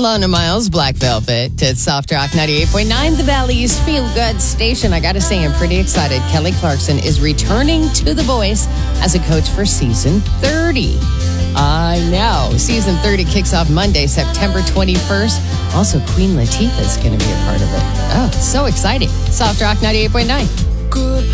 Alona Miles, Black Velvet. It's Soft Rock 98.9, the Valley's feel-good station. I gotta say, I'm pretty excited. Kelly Clarkson is returning to The Voice as a coach for season 30. I know. Season 30 kicks off Monday, September 21st. Also, Queen Latifah is going to be a part of it. Oh, so exciting. Soft Rock 98.9.